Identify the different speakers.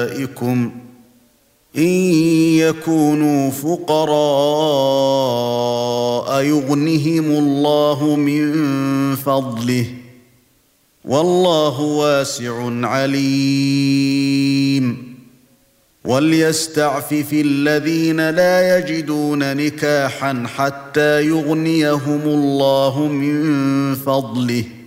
Speaker 1: نِسَائِكُمْ إِن يَكُونُوا فُقَرَاءَ يُغْنِهِمُ اللَّهُ مِن فَضْلِهِ وَاللَّهُ وَاسِعٌ عَلِيمٌ وَلْيَسْتَعْفِفِ الَّذِينَ لا يَجِدُونَ نِكَاحًا حَتَّى يُغْنِيَهُمُ اللَّهُ مِن فَضْلِهِ